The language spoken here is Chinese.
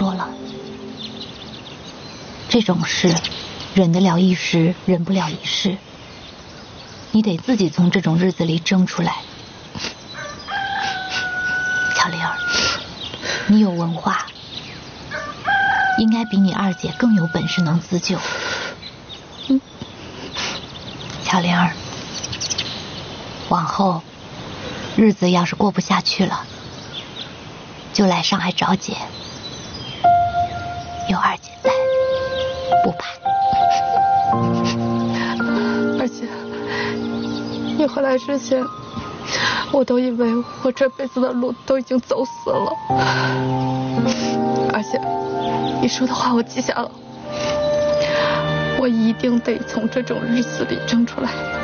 说了，这种事忍得了一时，忍不了一世。你得自己从这种日子里挣出来。巧玲儿，你有文化，应该比你二姐更有本事能自救。巧玲儿，往后日子要是过不下去了，就来上海找姐，有二姐在，不怕。 二姐，你回来之前，我都以为我这辈子的路都已经走死了。而且你说的话我记下了，我一定得从这种日子里挣出来。